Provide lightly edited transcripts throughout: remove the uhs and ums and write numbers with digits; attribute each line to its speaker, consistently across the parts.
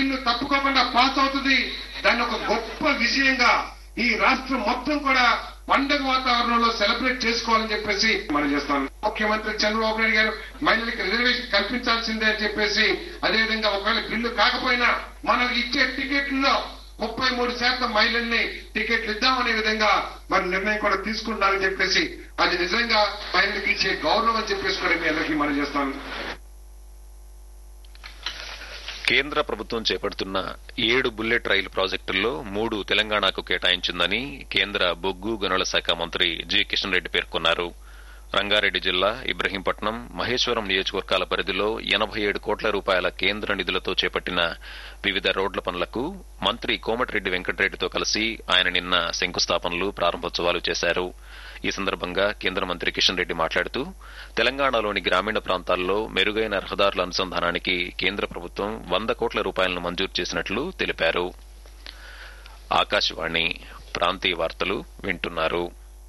Speaker 1: Bill తప్పుకోకుండా pass అవుతుంది. దాన్ని ఒక గొప్ప విజయంగా ఈ రాష్ట్రం మొత్తం కూడా పండుగ వాతావరణంలో సెలబ్రేట్ చేసుకోవాలని చెప్పేసి మనం చేస్తాం. ముఖ్యమంత్రి చంద్రబాబు నాయుడు గారు మహిళలకు రిజర్వేషన్ కల్పించాల్సిందే అని చెప్పేసి, అదేవిధంగా ఒకవేళ బిల్లు కాకపోయినా మనం ఇచ్చే టికెట్లలో 33% మహిళల్ని టికెట్లు ఇద్దామనే విధంగా మరి నిర్ణయం కూడా తీసుకుంటారని చెప్పేసి, అది నిజంగా మహిళలకు ఇచ్చే గౌరవం అని చెప్పేసి కూడా మీ అందరికీ మనం చేస్తాను.
Speaker 2: కేంద్ర ప్రభుత్వం చేపడుతున్న 7 బుల్లెట్ రైలు ప్రాజెక్టుల్లో 3 తెలంగాణకు కేటాయించిందని కేంద్ర బొగ్గు గనుల శాఖ మంత్రి జి కిషన్ రెడ్డి పేర్కొన్నారు. రంగారెడ్డి జిల్లా ఇబ్రహీంపట్నం, మహేశ్వరం నియోజకవర్గాల పరిధిలో 87 కోట్ల రూపాయల కేంద్ర నిధులతో చేపట్టిన వివిధ రోడ్ల పనులకు మంత్రి కోమటిరెడ్డి వెంకటరెడ్డితో కలిసి ఆయన నిన్న శంకుస్థాపనలు, ప్రారంభోత్సవాలు చేశారు. ఈ సందర్భంగా కేంద్ర మంత్రి కిషన్ రెడ్డి మాట్లాడుతూ, తెలంగాణలోని గ్రామీణ ప్రాంతాల్లో మెరుగైన రహదారుల అనుసంధానానికి కేంద్ర ప్రభుత్వం 100 కోట్ల రూపాయలను మంజూరు చేసినట్లు తెలిపారు. ఆకాశవాణి ప్రాంతీయ వార్తలు వింటున్నారు.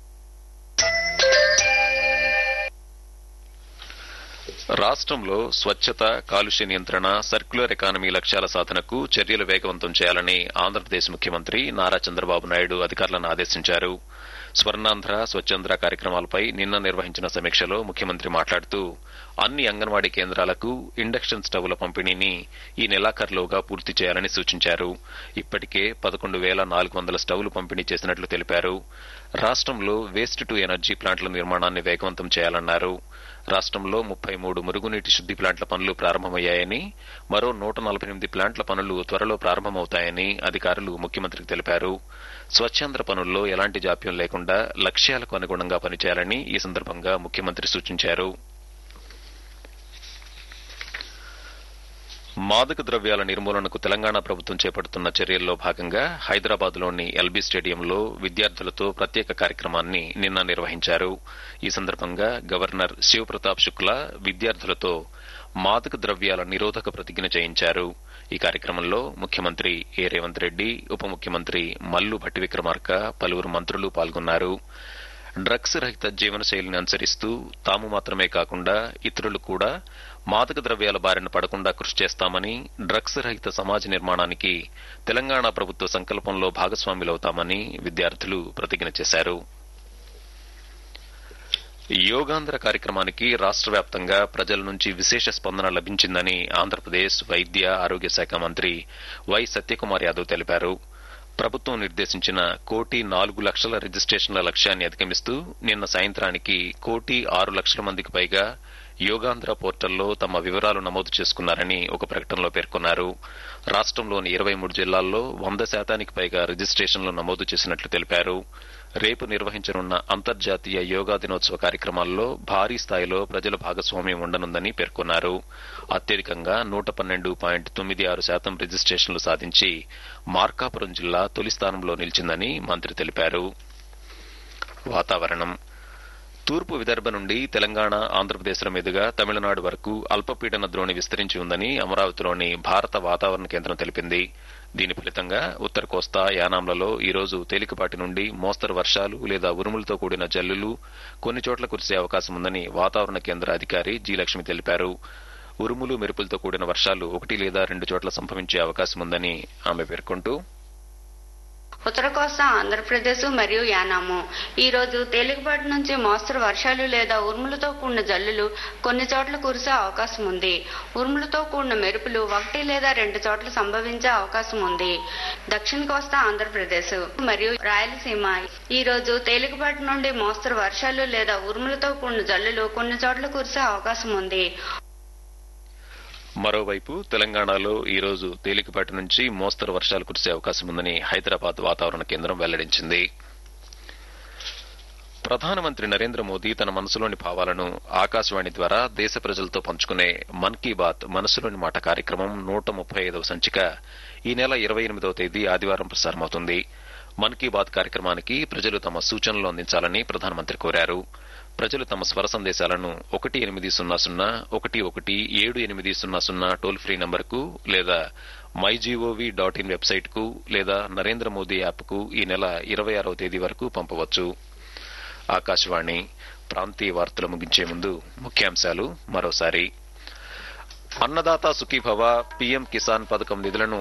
Speaker 2: రాష్ట్రంలో స్వచ్ఛత, కాలుష్య నియంత్రణ, సర్క్యులర్ ఎకానమీ లక్ష్యాల సాధనకు చర్యలు వేగవంతం చేయాలని ఆంధ్రప్రదేశ్ ముఖ్యమంత్రి నారా చంద్రబాబు నాయుడు అధికారులను ఆదేశించారు. స్వర్ణాంధ్ర, స్వచ్ఛాంధ్ర కార్యక్రమాలపై నిన్న నిర్వహించిన సమీక్షలో ముఖ్యమంత్రి మాట్లాడుతూ, అన్ని అంగన్వాడీ కేంద్రాలకు ఇండక్షన్ స్టవ్ల పంపిణీని ఈ నెలాఖరులోగా పూర్తి చేయాలని సూచించారు. ఇప్పటికే 11,400 స్టవ్లు పంపిణీ చేసినట్లు తెలిపారు. రాష్ట్రంలో వేస్ట్ టు ఎనర్జీ ప్లాంట్ల నిర్మాణాన్ని వేగవంతం చేయాలన్నారు. రాష్ట్రంలో 33 మురుగునీటి శుద్ది ప్లాంట్ల పనులు ప్రారంభమయ్యాయని, మరో 148 ప్లాంట్ల పనులు త్వరలో ప్రారంభమవుతాయని అధికారులు ముఖ్యమంత్రికి తెలిపారు. స్వచ్ఛాంధ్ర పనుల్లో ఎలాంటి జాప్యం లేకుండా లక్ష్యాలకు అనుగుణంగా పనిచేయాలని ఈ సందర్భంగా ముఖ్యమంత్రి సూచించారు. మాదక ద్రవ్యాల నిర్మూలనకు తెలంగాణ ప్రభుత్వం చేపడుతున్న చర్యల్లో భాగంగా హైదరాబాద్లోని ఎల్బీ స్టేడియంలో విద్యార్థులతో ప్రత్యేక కార్యక్రమాన్ని నిన్న నిర్వహించారు. ఈ సందర్భంగా గవర్నర్ శివప్రతాప్ శుక్లా విద్యార్థులతో మాదక ద్రవ్యాల నిరోధక ప్రతిజ్ఞ చేయించారు. ఈ కార్యక్రమంలో ముఖ్యమంత్రి ఏ రేవంత్ రెడ్డి, ఉప ముఖ్యమంత్రి మల్లు భట్టి విక్రమార్క, పలువురు మంత్రులు పాల్గొన్నారు. డ్రగ్స్ రహిత జీవనశైలిని అనుసరిస్తూ తాము మాత్రమే కాకుండా ఇతరులు కూడా మాదక ద్రవ్యాల బారిన పడకుండా కృషి చేస్తామని, డ్రగ్స్ రహిత సమాజ నిర్మాణానికి తెలంగాణ ప్రభుత్వ సంకల్పంలో భాగస్వాములవుతామని విద్యార్థులు ప్రతిజ్ఞ చేశారు. యోగాంధ్ర కార్యక్రమానికి రాష్ట్ర వ్యాప్తంగా ప్రజల నుంచి విశేష స్పందన లభించిందని ఆంధ్రప్రదేశ్ వైద్య ఆరోగ్య శాఖ మంత్రి వై సత్యకుమార్ యాదవ్ తెలిపారు. ప్రభుత్వం నిర్దేశించిన 1,04,00,000 రిజిస్ట్రేషన్ల లక్ష్యాన్ని అధిగమిస్తూ నిన్న సాయంత్రానికి 1,06,00,000 మందికి పైగా యోగాంధ్ర పోర్టల్లో తమ వివరాలు నమోదు చేసుకున్నారని ఒక ప్రకటనలో పేర్కొన్నారు. రాష్ట్రంలోని 23 జిల్లాల్లో 100% పైగా రిజిస్ట్రేషన్లు నమోదు చేసినట్లు తెలిపారు. రేపు నిర్వహించనున్న అంతర్జాతీయ యోగా దినోత్సవ కార్యక్రమాల్లో భారీ స్థాయిలో ప్రజల భాగస్వామ్యం ఉండనుందని పేర్కొన్నారు. అత్యధికంగా 112.96% రిజిస్ట్రేషన్లు సాధించి మార్కాపురం జిల్లా తొలి స్థానంలో నిలిచిందని మంత్రి తెలిపారు. వాతావరణం. తూర్పు విదర్భ నుండి తెలంగాణ, ఆంధ్రప్రదేశ్ల మీదుగా తమిళనాడు వరకు అల్పపీడన ద్రోణి విస్తరించి ఉందని అమరావతిలోని భారత వాతావరణ కేంద్రం తెలిపింది. దీని ఫలితంగా ఉత్తర కోస్తా, యానాంలలో ఈరోజు తేలికపాటి నుండి మోస్తరు వర్షాలు లేదా ఉరుములతో కూడిన జల్లులు కొన్ని చోట్ల కురిసే అవకాశం ఉందని వాతావరణ కేంద్ర అధికారి జి లక్ష్మి తెలిపారు. ఉరుములు, మెరుపులతో కూడిన వర్షాలు 1 లేదా 2 చోట్ల సంభవించే అవకాశం ఉందని ఆమె పేర్కొంటూ,
Speaker 3: ఉత్తర కోస్తా ఆంధ్రప్రదేశ్ మరియు యానాము ఈ రోజు తేలికపాటి నుంచి మోస్తరు వర్షాలు లేదా ఉరుములతో కూడిన జల్లులు కొన్ని చోట్ల కురిసే అవకాశం ఉంది. ఉరుములతో కూడిన మెరుపులు 1 లేదా 2 చోట్ల సంభవించే అవకాశం ఉంది. దక్షిణ కోస్తా ఆంధ్రప్రదేశ్ మరియు రాయలసీమ ఈ రోజు తేలికపాటి నుండి మోస్తరు వర్షాలు లేదా ఉరుములతో కూడిన జల్లులు కొన్ని చోట్ల కురిసే అవకాశం ఉంది.
Speaker 2: మరోవైపు తెలంగాణలో ఈరోజు తేలికపాటి నుంచి మోస్తరు వర్షాలు కురిసే అవకాశం ఉందని హైదరాబాద్ వాతావరణ కేంద్రం వెల్లడించింది. ప్రధానమంత్రి నరేంద్ర మోదీ తన మనసులోని భావాలను ఆకాశవాణి ద్వారా దేశ ప్రజలతో పంచుకునే మన్ కీ బాత్ మనసులోని మాట కార్యక్రమం 135వ సంచిక ఈ నెల 28వ తేదీ ఆదివారం ప్రసారమవుతుంది. మన్ కీ బాత్ కార్యక్రమానికి ప్రజలు తమ సూచనలు అందించాలని ప్రధానమంత్రి కోరారు. ప్రజలు తమ స్వర సందేశాలను 1800-11-7800 టోల్ ఫ్రీ నంబర్కు లేదా mygov.in వెబ్సైట్కు లేదా నరేంద్ర మోదీ యాప్కు ఈ నెల 26వ తేదీ వరకు పంపవచ్చు. ఆకాశవాణి ప్రాంతీయ వార్తలు ముగించే ముందు ముఖ్యాంశాలు మరోసారి. అన్నదాత సుఖీభవ, పీఎం కిసాన్ పథకం నిధులను